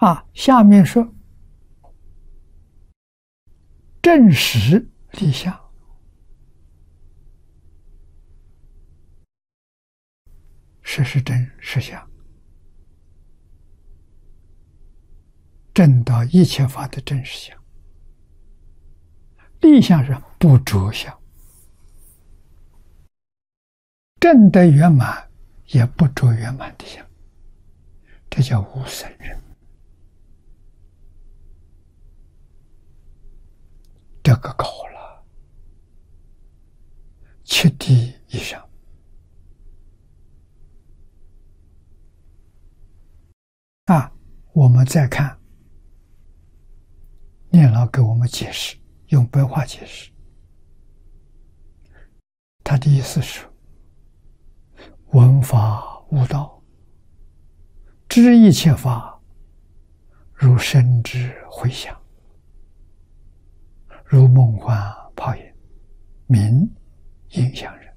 下面说正实立相，实是真实相，证到一切法的真实相。立相是不着相，证得圆满也不着圆满的相，这叫无生人。这个高了7地以上。我们再看念老给我们解释，用白话解释，他的意思是闻法悟道，知一切法如生之回响，如梦幻泡影，名影响人。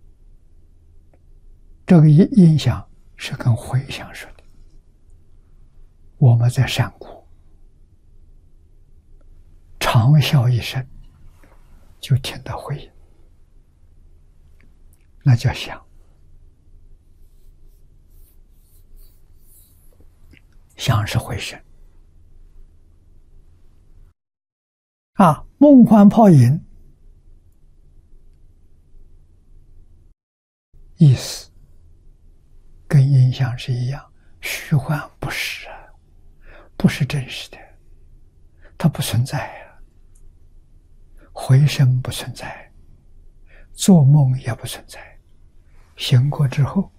这个影响是跟回响说的。我们在山谷长啸一声，就听到回音，那叫响。响是回声。梦幻泡影，意思跟音响是一样，虚幻不实不是真实的，它不存在回声不存在，做梦也不存在，醒过之后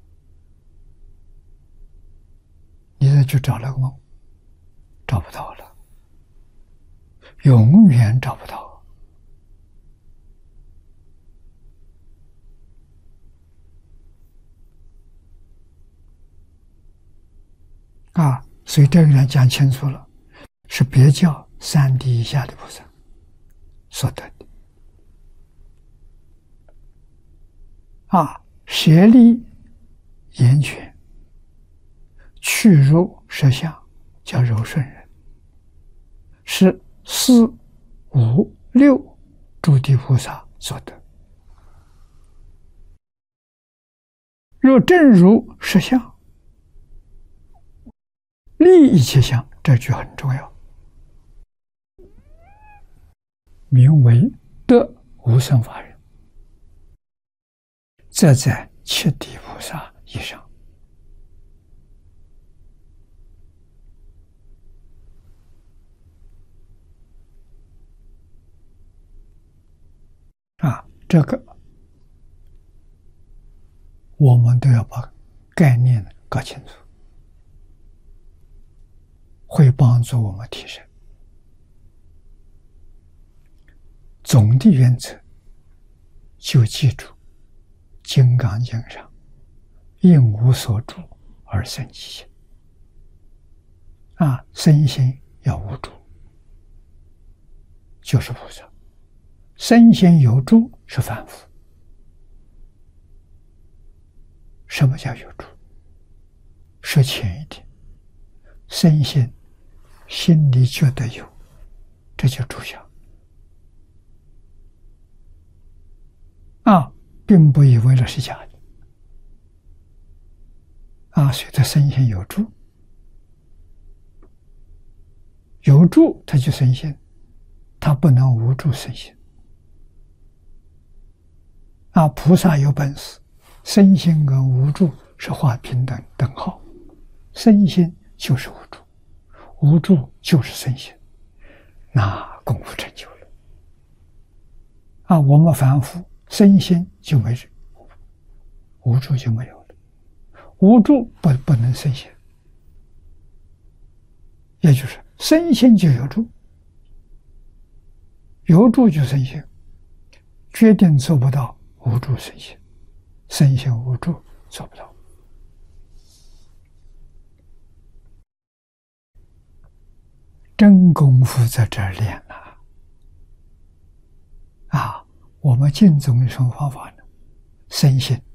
你再去找那个梦，找不到了，永远找不到。所以这个人讲清楚了，是别教3地以下的菩萨所得的。舍利言权，去入实相，叫柔顺人，是4、5、6诸地菩萨所得。若正如实相，立一切相，这句很重要，名为得无生法人，则在7地菩萨以上。这个我们都要把概念搞清楚，会帮助我们提升。总的原则就记住《金刚经》上应无所住而生其心。身心要无住，就是菩萨；身心有住是凡夫。什么叫有住？说浅一点，身心心里觉得有，这就住相。并不以为那是假的。所以他身心有住，有住他就身心，他不能无住身心。菩萨有本事，身心跟无住是画平等等号，身心就是无住，无住就是身心，那功夫成就了。我们凡夫身心就没有，无住就没有了，无住不能身心，也就是身心就有住，有住就身心，决定做不到无住身心，身心无住做不到。真功夫在这儿练了。我们净宗有什么方法呢？身心